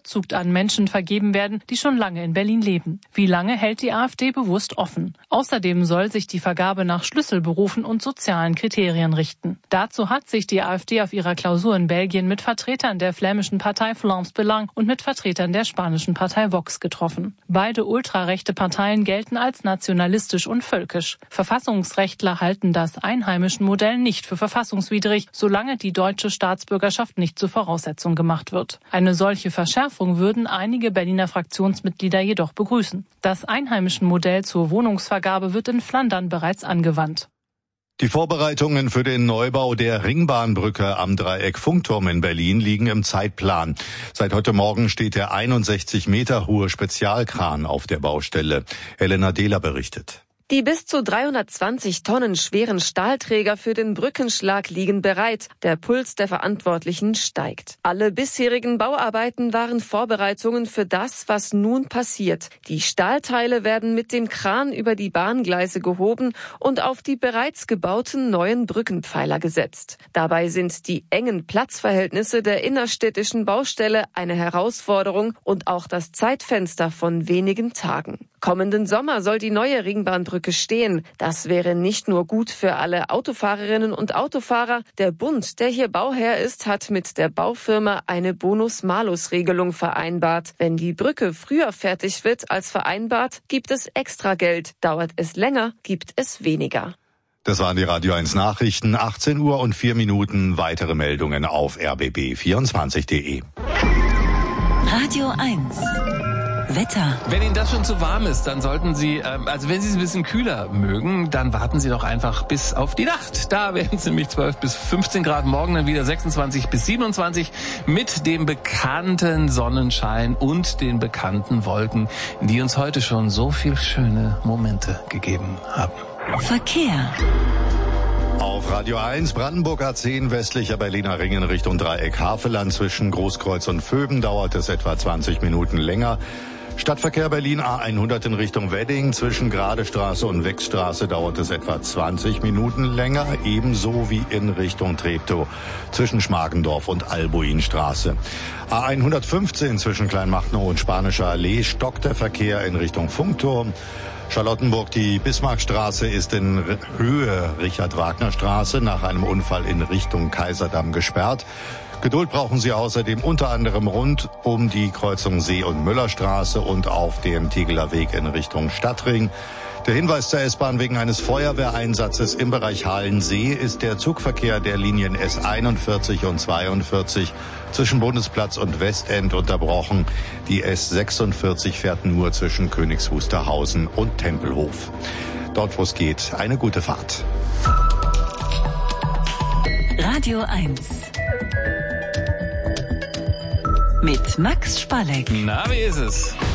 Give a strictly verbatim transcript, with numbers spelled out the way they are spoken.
bevorzugt an Menschen vergeben werden, die schon lange in Berlin leben. Wie lange, hält die AfD bewusst offen. Außerdem soll sich die Vergabe nach Schlüsselberufen und sozialen Kriterien richten. Dazu hat sich die AfD auf ihrer Klausur in Belgien mit Vertretern der flämischen Partei Vlaams Belang und mit Vertretern der spanischen Partei Vox getroffen. Beide ultrarechte Parteien gelten als nationalistisch und völkisch. Verfassungsrechtler halten das einheimischen Modell nicht für verfassungswidrig, solange die deutsche Staatsbürgerschaft nicht zur Voraussetzung gemacht wird. Eine solche Verschärfung würden einige Berliner Fraktionsmitglieder jedoch begrüßen. Das einheimischen Modell zur Wohnungsvergabe wird in Flandern bereits angewandt. Die Vorbereitungen für den Neubau der Ringbahnbrücke am Dreieck Funkturm in Berlin liegen im Zeitplan. Seit heute Morgen steht der einundsechzig Meter hohe Spezialkran auf der Baustelle. Helena Dehler berichtet. Die bis zu dreihundertzwanzig Tonnen schweren Stahlträger für den Brückenschlag liegen bereit. Der Puls der Verantwortlichen steigt. Alle bisherigen Bauarbeiten waren Vorbereitungen für das, was nun passiert. Die Stahlteile werden mit dem Kran über die Bahngleise gehoben und auf die bereits gebauten neuen Brückenpfeiler gesetzt. Dabei sind die engen Platzverhältnisse der innerstädtischen Baustelle eine Herausforderung und auch das Zeitfenster von wenigen Tagen. Kommenden Sommer soll die neue Ringbahnbrücke stehen. Das wäre nicht nur gut für alle Autofahrerinnen und Autofahrer. Der Bund, der hier Bauherr ist, hat mit der Baufirma eine Bonus-Malus-Regelung vereinbart. Wenn die Brücke früher fertig wird als vereinbart, gibt es Extrageld. Dauert es länger, gibt es weniger. Das waren die Radio eins Nachrichten, achtzehn Uhr und vier Minuten. Weitere Meldungen auf r b b vierundzwanzig punkt d e. Radio eins. Wetter. Wenn Ihnen das schon zu warm ist, dann sollten Sie, ähm, also wenn Sie es ein bisschen kühler mögen, dann warten Sie doch einfach bis auf die Nacht. Da werden es nämlich zwölf bis fünfzehn Grad, morgen dann wieder sechsundzwanzig bis siebenundzwanzig mit dem bekannten Sonnenschein und den bekannten Wolken, die uns heute schon so viel schöne Momente gegeben haben. Verkehr. Auf Radio eins, Brandenburg A zehn, westlicher Berliner Ring in Richtung Dreieck Havelland. Zwischen Großkreuz und Vöben dauert es etwa zwanzig Minuten länger. Stadtverkehr Berlin A hundert in Richtung Wedding. Zwischen Gradestraße und Wechsstraße dauert es etwa zwanzig Minuten länger. Ebenso wie in Richtung Treptow zwischen Schmargendorf und Albuinstraße. A hundertfünfzehn zwischen Kleinmachnow und Spanischer Allee stockt der Verkehr in Richtung Funkturm. Charlottenburg, die Bismarckstraße ist in Höhe Richard-Wagner-Straße nach einem Unfall in Richtung Kaiserdamm gesperrt. Geduld brauchen Sie außerdem unter anderem rund um die Kreuzung See- und Müllerstraße und auf dem Tegeler Weg in Richtung Stadtring. Der Hinweis zur S-Bahn: Wegen eines Feuerwehreinsatzes im Bereich Halensee ist der Zugverkehr der Linien S einundvierzig und zweiundvierzig zwischen Bundesplatz und Westend unterbrochen. Die S sechsundvierzig fährt nur zwischen Königs Wusterhausen und Tempelhof. Dort, wo es geht, eine gute Fahrt. Radio eins. Mit Max Spalleck. Na, wie ist es?